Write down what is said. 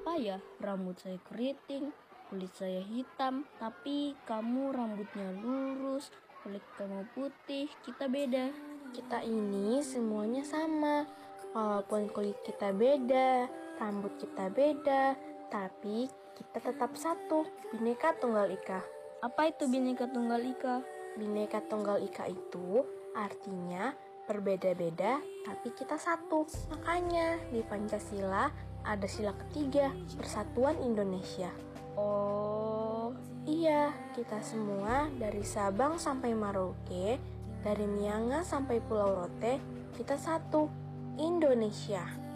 Kenapa ya rambut saya keriting, kulit saya hitam, tapi kamu rambutnya lurus, kulit kamu putih, kita beda. Kita ini semuanya sama. Walaupun kulit kita beda, rambut kita beda, tapi kita tetap satu, Bhinneka Tunggal Ika. Apa itu Bhinneka Tunggal Ika? Bhinneka Tunggal Ika itu artinya berbeda-beda tapi kita satu. Makanya di Pancasila ada sila ketiga, Persatuan Indonesia. Oh, iya, kita semua dari Sabang sampai Merauke, dari Miangas sampai Pulau Rote, kita satu, Indonesia.